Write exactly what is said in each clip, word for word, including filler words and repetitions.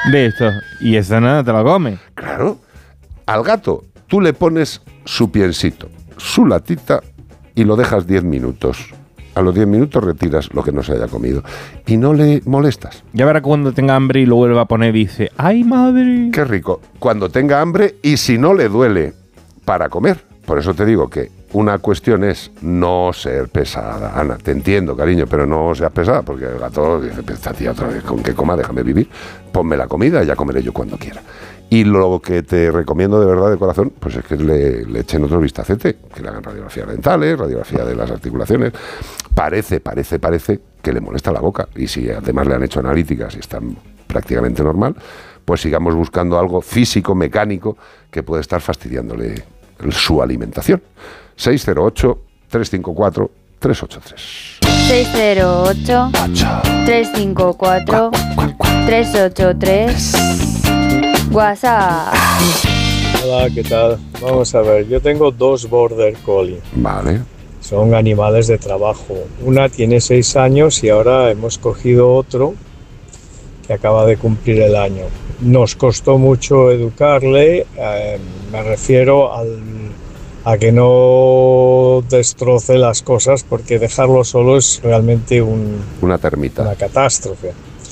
De esto. Y esa nada te la come. Claro. Al gato tú le pones su piensito, su latita y lo dejas diez minutos. A los diez minutos retiras lo que no se haya comido y no le molestas. Ya verá cuando tenga hambre y lo vuelva a poner y dice, ¡ay, madre! Qué rico. Cuando tenga hambre y si no le duele para comer. Por eso te digo que una cuestión es no ser pesada. Ana, te entiendo, cariño, pero no seas pesada, porque el gato dice, esta tía otra vez, con que coma, déjame vivir. Ponme la comida y ya comeré yo cuando quiera. Y lo que te recomiendo de verdad, de corazón, pues es que le, le echen otro vistacete, que le hagan radiografías dentales, radiografía de las articulaciones. Parece, parece, parece que le molesta la boca. Y si además le han hecho analíticas y están prácticamente normal, pues sigamos buscando algo físico, mecánico, que puede estar fastidiándole su alimentación. seis cero ocho, tres cinco cuatro, tres ocho tres. seis cero ocho, tres cinco cuatro, tres ocho tres. WhatsApp. Hola, ¿qué tal? Vamos a ver, yo tengo dos Border Collie. Vale. Son animales de trabajo. Una tiene seis años y ahora hemos cogido otro que acaba de cumplir el año. Nos costó mucho educarle, eh, me refiero al, a que no destroce las cosas, porque dejarlo solo es realmente un, una termita, una catástrofe.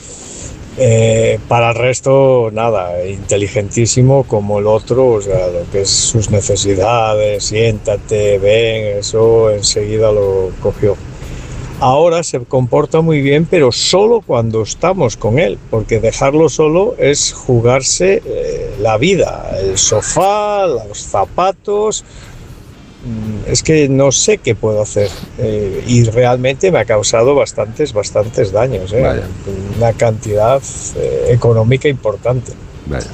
Eh, para el resto, nada, inteligentísimo como el otro, o sea, lo que es sus necesidades, siéntate, ven, eso enseguida lo cogió. Ahora se comporta muy bien, pero solo cuando estamos con él, porque dejarlo solo es jugarse eh, la vida, el sofá, los zapatos. Es que no sé qué puedo hacer eh, y realmente me ha causado bastantes, bastantes daños, eh, una cantidad eh, económica importante. Vaya.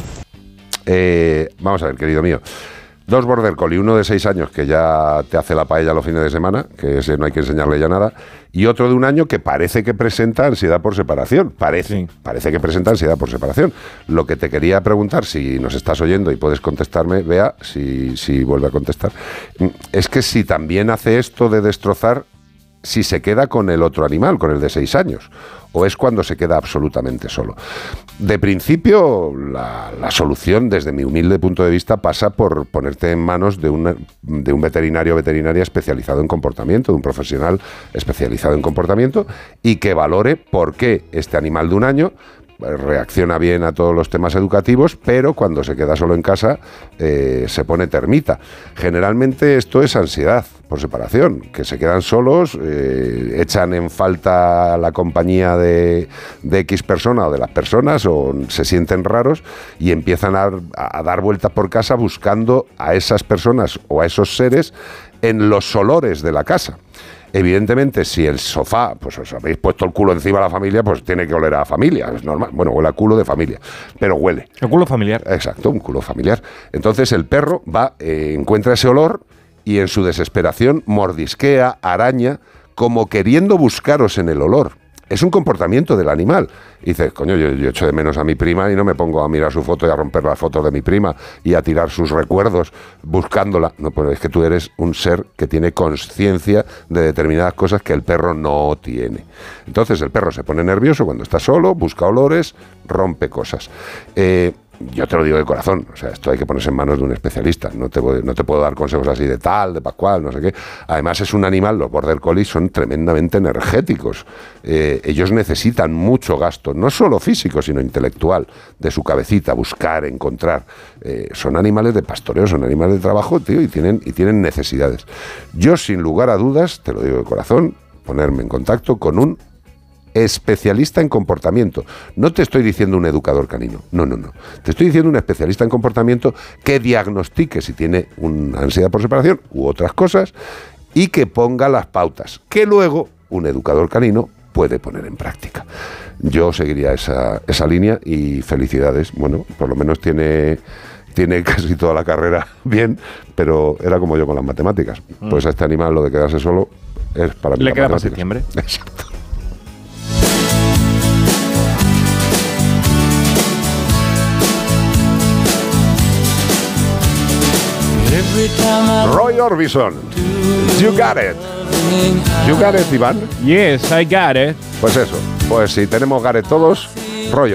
Eh, vamos a ver, querido mío. Dos Border Collie, uno de seis años que ya te hace la paella los fines de semana, que ese no hay que enseñarle ya nada, y otro de un año que parece que presenta ansiedad por separación. Parece, sí. parece que presenta ansiedad por separación. Lo que te quería preguntar, si nos estás oyendo y puedes contestarme, vea si, si vuelve a contestar, es que si también hace esto de destrozar, si se queda con el otro animal, con el de seis años, o es cuando se queda absolutamente solo. De principio, la, la solución, desde mi humilde punto de vista, pasa por ponerte en manos de, una, de un veterinario o veterinaria especializado en comportamiento, de un profesional especializado en comportamiento, y que valore por qué este animal de un año reacciona bien a todos los temas educativos, pero cuando se queda solo en casa eh, se pone termita. Generalmente esto es ansiedad por separación, que se quedan solos, eh, echan en falta la compañía de, de X persona o de las personas, o se sienten raros y empiezan a, a dar vueltas por casa buscando a esas personas o a esos seres en los olores de la casa. Evidentemente, si el sofá, pues os habéis puesto el culo encima de la familia, pues tiene que oler a familia, es normal. Bueno, huele a culo de familia, pero huele. El culo familiar. Exacto, un culo familiar. Entonces el perro va, eh, encuentra ese olor y en su desesperación mordisquea, araña, como queriendo buscaros en el olor. Es un comportamiento del animal. Y dices, coño, yo, yo echo de menos a mi prima y no me pongo a mirar su foto y a romper las fotos de mi prima y a tirar sus recuerdos buscándola. No, pues es que tú eres un ser que tiene conciencia de determinadas cosas que el perro no tiene. Entonces el perro se pone nervioso cuando está solo, busca olores, rompe cosas. Eh... Yo te lo digo de corazón, o sea, esto hay que ponerse en manos de un especialista, no te, voy, no te puedo dar consejos así de tal, de pascual, no sé qué. Además es un animal, los Border Collie son tremendamente energéticos, eh, ellos necesitan mucho gasto, no solo físico, sino intelectual, de su cabecita, buscar, encontrar. Eh, son animales de pastoreo, son animales de trabajo, tío, y tienen, y tienen necesidades. Yo, sin lugar a dudas, te lo digo de corazón, ponerme en contacto con un especialista en comportamiento. No te estoy diciendo un educador canino, no, no, no. Te estoy diciendo un especialista en comportamiento que diagnostique si tiene una ansiedad por separación u otras cosas y que ponga las pautas que luego un educador canino puede poner en práctica. Yo seguiría esa, esa línea y felicidades. Bueno, por lo menos tiene... tiene casi toda la carrera bien, pero era como yo con las matemáticas. Mm. Pues a este animal lo de quedarse solo es para mí. Le queda para septiembre. Exacto. Roy Orbison, You Got It. You Got It, Iván. Yes, I got it. Pues eso, pues si tenemos Got It todos,